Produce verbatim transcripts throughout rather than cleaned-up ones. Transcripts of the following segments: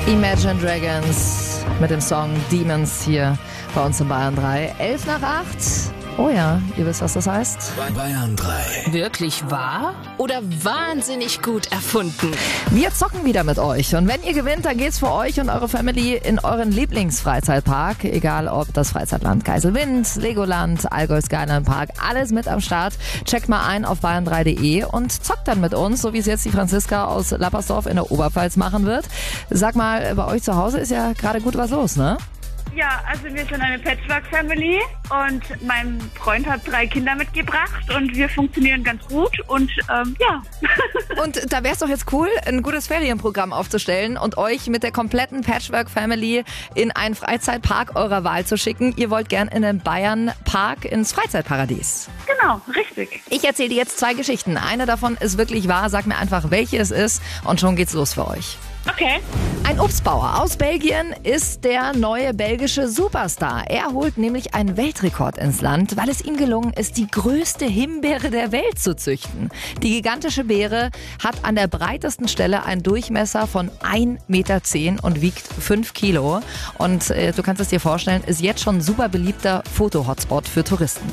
Imagine Dragons mit dem Song Demons hier bei uns in Bayern drei. elf nach acht. Oh ja, ihr wisst, was das heißt? Bayern drei. Wirklich wahr? Oder wahnsinnig gut erfunden? Wir zocken wieder mit euch. Und wenn ihr gewinnt, dann geht's für euch und eure Family in euren Lieblingsfreizeitpark. Egal ob das Freizeitland Geiselwind, Legoland, Allgäu Skyline Park, alles mit am Start. Checkt mal ein auf bayern drei punkt de und zockt dann mit uns, so wie es jetzt die Franziska aus Lappersdorf in der Oberpfalz machen wird. Sag mal, bei euch zu Hause ist ja gerade gut was los, ne? Ja, also wir sind eine Patchwork-Family und mein Freund hat drei Kinder mitgebracht und wir funktionieren ganz gut und ähm, ja. Und da wäre es doch jetzt cool, ein gutes Ferienprogramm aufzustellen und euch mit der kompletten Patchwork-Family in einen Freizeitpark eurer Wahl zu schicken. Ihr wollt gern in den Bayern-Park ins Freizeitparadies. Genau, richtig. Ich erzähle dir jetzt zwei Geschichten. Eine davon ist wirklich wahr. Sag mir einfach, welche es ist und schon geht's los für euch. Okay. Ein Obstbauer aus Belgien ist der neue belgische Superstar. Er holt nämlich einen Weltrekord ins Land, weil es ihm gelungen ist, die größte Himbeere der Welt zu züchten. Die gigantische Beere hat an der breitesten Stelle einen Durchmesser von ein Meter zehn und wiegt fünf Kilo. Und äh, du kannst es dir vorstellen, ist jetzt schon ein super beliebter Foto-Hotspot für Touristen.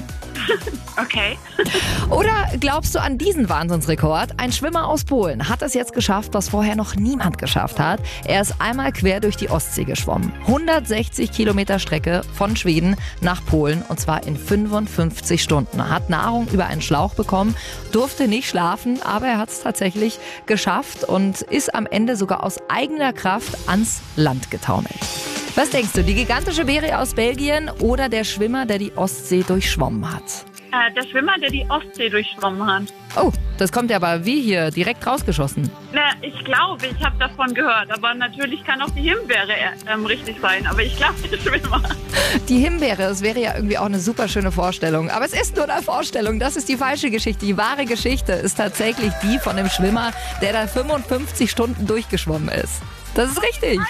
Okay. Oder glaubst du an diesen Wahnsinnsrekord? Ein Schwimmer aus Polen hat es jetzt geschafft, was vorher noch niemand geschafft hat. Er ist einmal quer durch die Ostsee geschwommen. hundertsechzig Kilometer Strecke von Schweden nach Polen und zwar in fünfundfünfzig Stunden. Er hat Nahrung über einen Schlauch bekommen, durfte nicht schlafen, aber er hat es tatsächlich geschafft und ist am Ende sogar aus eigener Kraft ans Land getaumelt. Was denkst du, die gigantische Beere aus Belgien oder der Schwimmer, der die Ostsee durchschwommen hat? Äh, der Schwimmer, der die Ostsee durchschwommen hat. Oh, das kommt ja aber wie hier, direkt rausgeschossen. Na, ich glaube, ich habe davon gehört, aber natürlich kann auch die Himbeere ähm, richtig sein, aber ich glaube, der Schwimmer. Die Himbeere, das wäre ja irgendwie auch eine super schöne Vorstellung. Aber es ist nur eine Vorstellung, das ist die falsche Geschichte. Die wahre Geschichte ist tatsächlich die von dem Schwimmer, der da fünfundfünfzig Stunden durchgeschwommen ist. Das ist richtig.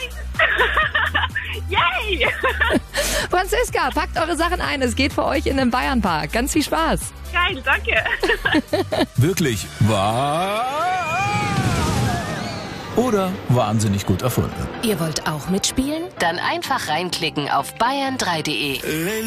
Yay! Franziska, packt eure Sachen ein. Es geht für euch in den Bayernpark. Ganz viel Spaß. Geil, danke. Wirklich wahr? Oder wahnsinnig gut erfunden? Ihr wollt auch mitspielen? Dann einfach reinklicken auf bayern drei punkt de.